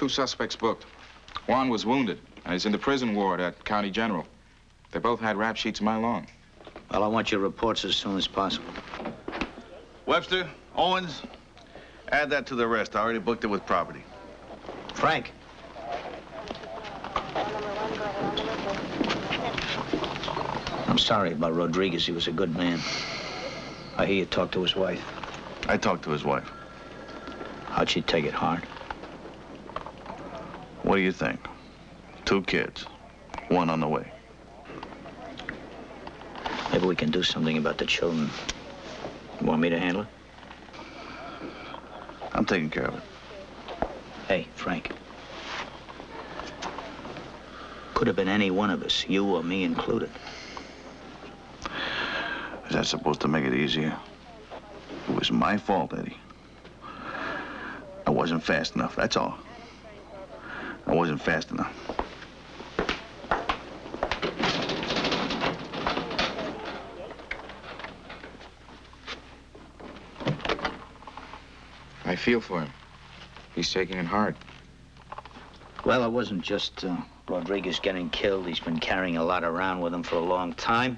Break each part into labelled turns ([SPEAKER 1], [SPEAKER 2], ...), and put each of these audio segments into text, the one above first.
[SPEAKER 1] 2 suspects booked. One was wounded and is in the prison ward at County General. They both had rap sheets a mile long.
[SPEAKER 2] Well, I want your reports as soon as possible.
[SPEAKER 3] Webster, Owens, add that to the rest. I already booked it with property.
[SPEAKER 2] Frank. I'm sorry about Rodriguez. He was a good man. I hear you talked to his wife.
[SPEAKER 3] I talked to his wife.
[SPEAKER 2] How'd she take it? Hard?
[SPEAKER 3] What do you think? 2 kids, 1 on the way.
[SPEAKER 2] Maybe we can do something about the children. You want me to handle it?
[SPEAKER 3] I'm taking care of it.
[SPEAKER 2] Hey, Frank. Could have been any one of us, you or me included.
[SPEAKER 3] Is that supposed to make it easier? It was my fault, Eddie. I wasn't fast enough, that's all. I wasn't fast enough.
[SPEAKER 1] I feel for him. He's taking it hard.
[SPEAKER 2] Well, it wasn't just Rodriguez getting killed. He's been carrying a lot around with him for a long time.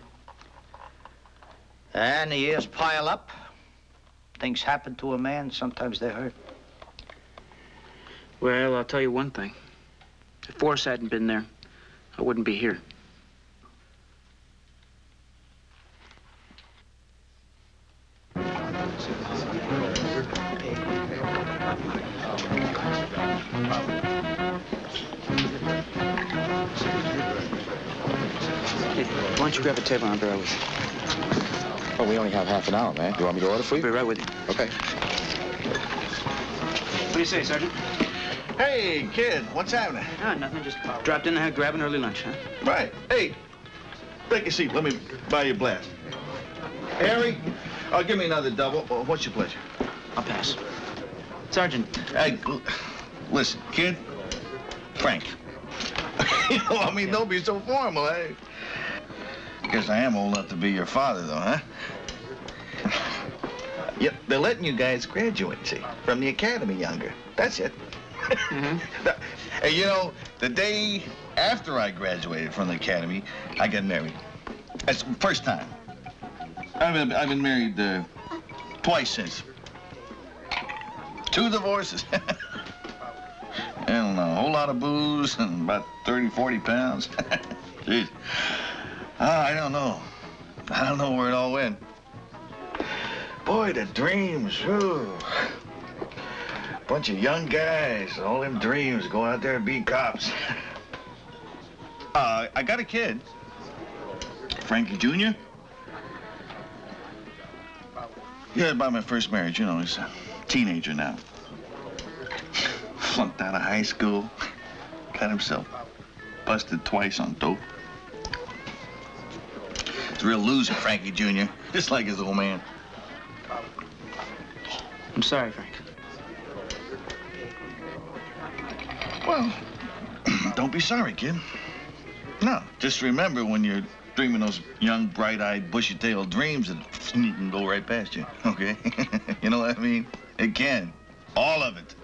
[SPEAKER 2] And the years pile up. Things happen to a man. Sometimes they hurt.
[SPEAKER 4] Well, I'll tell you one thing. If Forrest hadn't been there, I wouldn't be here. Hey, why don't you grab a table and I'll be right with you?
[SPEAKER 1] Oh, we only have half an hour, man. You want me to order for you?
[SPEAKER 4] I'll be right with you.
[SPEAKER 1] Okay.
[SPEAKER 4] What do you say, Sergeant?
[SPEAKER 3] Hey, kid, what's happening?
[SPEAKER 4] Ah, nothing. Just dropped in there, grab an early lunch, huh?
[SPEAKER 3] Right. Hey, take a seat. Let me buy you a blast. Harry, give me another double. What's your pleasure?
[SPEAKER 4] I'll pass. Sergeant.
[SPEAKER 3] Hey, listen, kid. Frank. You know, I mean, don't be so formal, eh? Guess I am old enough to be your father, though, huh? Yep, they're letting you guys graduate, see, from the academy younger. That's it.
[SPEAKER 4] Mm-hmm.
[SPEAKER 3] Hey, you know, the day after I graduated from the academy, I got married. That's the first time. I've been married twice since. 2 divorces. I don't know, a whole lot of booze and about 30, 40 pounds. Jeez. I don't know. I don't know where it all went. Boy, the dreams, whew. Bunch of young guys, all them dreams, go out there and be cops. I got a kid. Frankie Jr. Yeah, about my first marriage, you know, he's a teenager now. Flunked out of high school. Got himself busted twice on dope. He's a real loser, Frankie Jr., just like his old man.
[SPEAKER 4] I'm sorry, Frank.
[SPEAKER 3] Well, don't be sorry, kid. No, just remember when you're dreaming those young, bright-eyed, bushy-tailed dreams that sneak and go right past you, okay? You know what I mean? It can. All of it.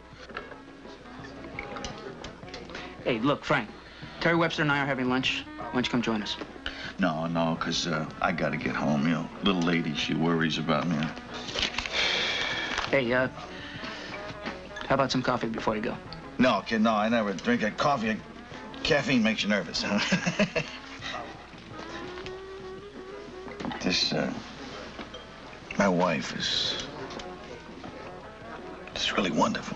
[SPEAKER 4] Hey, look, Frank. Terry Webster and I are having lunch. Why don't you come join us?
[SPEAKER 3] No, because I got to get home, you know. Little lady, she worries about me.
[SPEAKER 4] Hey, how about some coffee before you go?
[SPEAKER 3] No, kid, no, I never drink that coffee. Caffeine makes you nervous, huh? My wife is just really wonderful.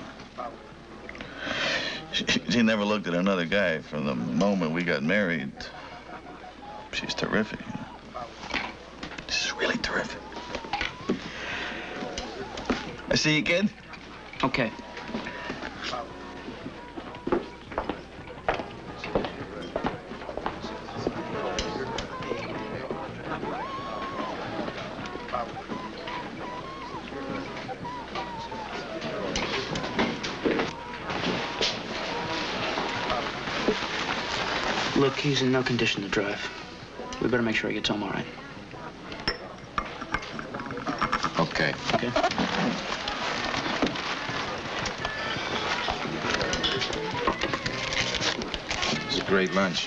[SPEAKER 3] She never looked at another guy from the moment we got married. She's terrific. She's really terrific. I see you, kid.
[SPEAKER 4] Okay. Look, he's in no condition to drive. We better make sure he gets home all right.
[SPEAKER 1] Okay.
[SPEAKER 4] Okay.
[SPEAKER 1] a great lunch.